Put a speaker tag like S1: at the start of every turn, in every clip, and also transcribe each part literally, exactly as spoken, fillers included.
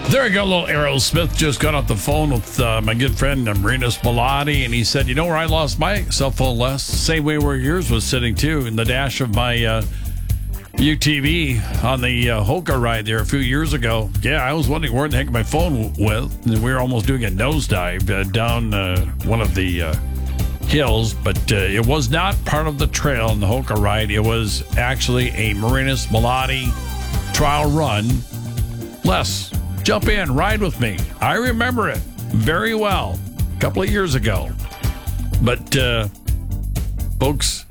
S1: There we go, little Aerosmith. Just got off the phone with uh, my good friend Marina Spilati, and he said, you know where I lost my cell phone, Les? Same way where yours was sitting, too, in the dash of my uh, U T V on the uh, Hoka ride there a few years ago. Yeah, I was wondering where the heck my phone went. We were almost doing a nosedive uh, down uh, one of the uh, hills, but uh, it was not part of the trail on the Hoka ride. It was actually a Marina Spilati trial run. Les, jump in, ride with me. I remember it very well a couple of years ago. But, uh, folks,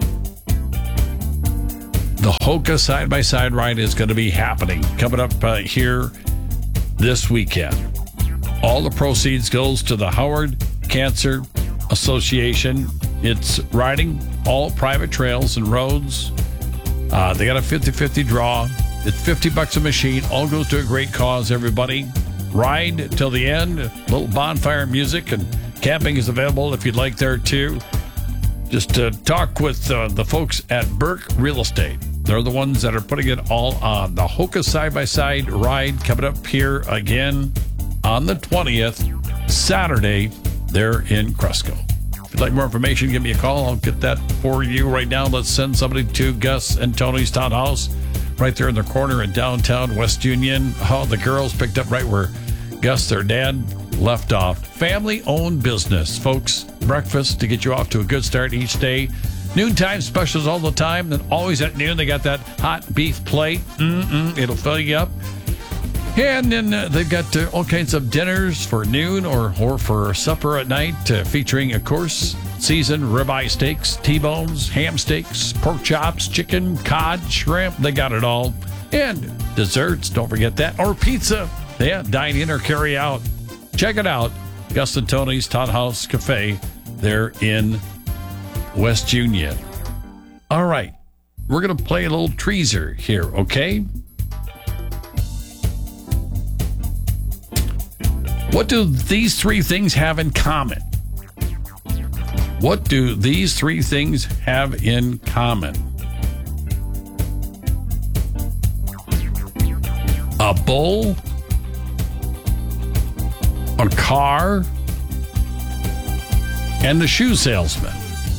S1: the Hoka side-by-side ride is going to be happening coming up uh, here this weekend. All the proceeds goes to the Howard Cancer Association. It's riding all private trails and roads. Uh, they got a fifty-fifty draw. It's fifty bucks a machine. All goes to a great cause, everybody. Ride till the end. A little bonfire music, and camping is available if you'd like there, too. Just uh, talk with uh, the folks at Burke Real Estate. They're the ones that are putting it all on. The Hoka side-by-side ride coming up here again on the twentieth, Saturday, there in Cresco. If you'd like more information, give me a call. I'll get that for you right now. Let's send somebody to Gus and Tony's Townhouse right there in the corner in downtown West Union. Oh, the girls picked up right where Gus, their dad, left off. Family-owned business, folks. Breakfast to get you off to a good start each day. Noontime specials all the time. Then always at noon, they got that hot beef plate. Mm-mm, it'll fill you up. And then uh, they've got uh, all kinds of dinners for noon or, or for supper at night, uh, featuring, of course, seasoned ribeye steaks, T-bones, ham steaks, pork chops, chicken, cod, shrimp. They got it all. And desserts, don't forget that. Or pizza. Yeah, dine in or carry out. Check it out. Gus and Tony's Townhouse Cafe there in West Union. All right. We're going to play a little treaser here, okay? What do these three things have in common? What do these three things have in common? A bull, a car, and the shoe salesman.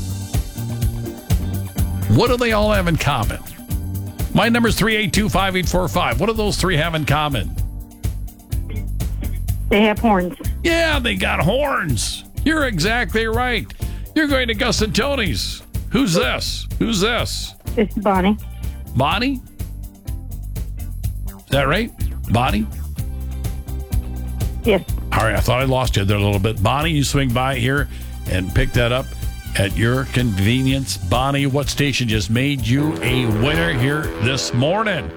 S1: What do they all have in common? My number is three eight two, five eight four five. What do those three have in common?
S2: They have horns.
S1: Yeah, they got horns. You're exactly right. You're going to Gus and Tony's. Who's this? Who's this?
S2: It's Bonnie.
S1: Bonnie? Is that right? Bonnie?
S2: Yes.
S1: All right, I thought I lost you there a little bit. Bonnie, you swing by here and pick that up at your convenience. Bonnie, what station just made you a winner here this morning?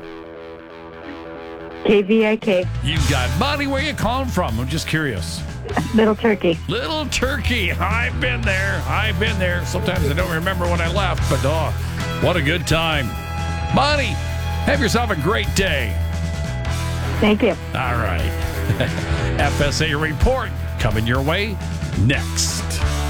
S2: K V I K.
S1: You got Bonnie. Where you calling from? I'm just curious.
S2: Little Turkey.
S1: Little Turkey. I've been there. I've been there. Sometimes I don't remember when I left, but oh, what a good time. Bonnie, have yourself a great day.
S2: Thank you.
S1: All right. F S A report coming your way next.